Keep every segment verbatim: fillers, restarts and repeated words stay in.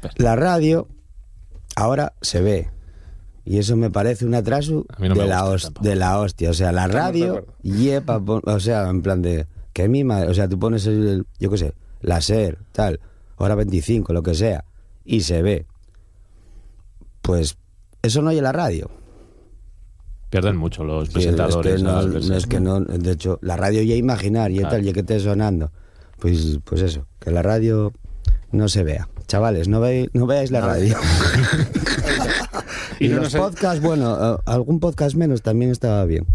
La radio ahora se ve. Y eso me parece un atraso no de, la host, de la hostia. O sea, la radio, yepa, o sea, en plan de... Que mi madre, o sea, tú pones el, el yo qué sé, la SER, tal, hora veinticinco, lo que sea, y se ve. Pues eso no hay en la radio. Pierden mucho los Sí, presentadores. es que no, veces, no es que no, de hecho, la radio ya imaginar y claro. tal, ya que esté sonando. Pues, pues eso, que la radio no se vea. Chavales, no, ve, no veáis la no, radio. y y no los no podcasts, sé... bueno, algún podcast menos también estaba bien.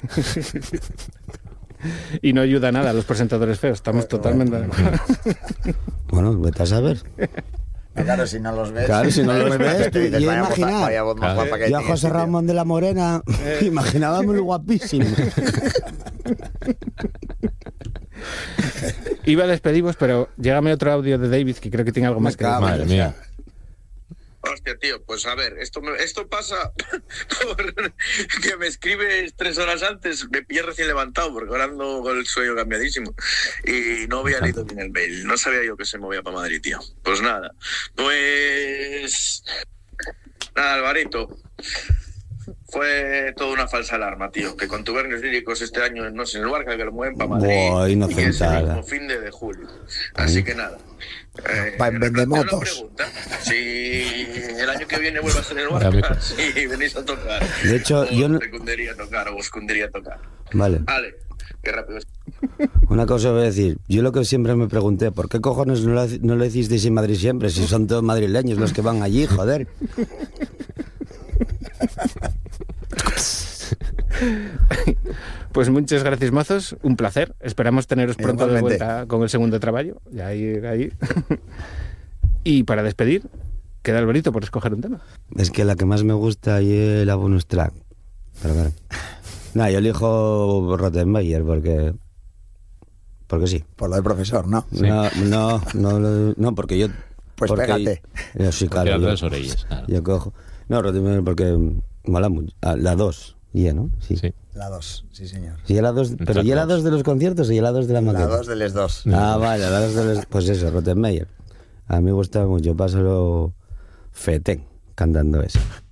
Y no ayuda nada a los presentadores feos, estamos totalmente... Bueno, vete a saber. No, claro, si no los ves. Claro, si no los ves, tú, dices, y vaya imaginar. Voz, vaya voz más claro. guapa que Yo a José Ramón de la Morena, eh. imaginábamos guapísimo. Iba a despediros, pero llégame otro audio de David que creo que tiene algo más que decir. Madre mía. Hostia, tío, pues a ver, esto me, esto pasa por que me escribes tres horas antes, me pillé recién levantado porque ahora ando con el sueño cambiadísimo y no había leído bien el mail, no sabía yo que se movía para Madrid, tío. Pues nada, pues nada, Alvarito, fue toda una falsa alarma, tío, que con Tubernios Líricos este año no sé en el Barca que lo mueven para Madrid. Buah, y es el mismo fin de, de julio, así que nada. Eh, Vendemotos. una pregunta, si el año que viene vuelve a ser el Barca, si venís a tocar. De hecho, o yo no... secundaría a tocar o os cundiría a tocar. Vale. Vale, qué rápido es. Una cosa voy a decir, yo lo que siempre me pregunté, ¿por qué cojones no lo, no lo hicisteis en Madrid siempre? Si son todos madrileños los que van allí, joder. Pues muchas gracias, mozos, un placer. Esperamos teneros pronto Igualmente. de vuelta con el segundo trabajo. Ya ahí, ahí. Y para despedir, queda Alvarito por escoger un tema. Es que la que más me gusta es la bonus track. Pero claro. No, yo elijo Rottenmeier porque... Porque sí. Por lo del profesor, ¿no? Sí. No, no, no, no, porque yo... Pues porque pégate. Yo, sí, claro, porque yo, las orillas, claro. Yo cojo... No, Rottenmeier porque mola mucho. Ah, la dos, ya, ¿no? Sí. sí. La dos, sí señor. Sí, la dos, pero ¿y la dos de los conciertos y la dos de la maqueta? La dos de los dos. Ah, vale, la dos de los... Pues eso, Rottenmeier. A mí me gusta mucho, paso fetén cantando eso.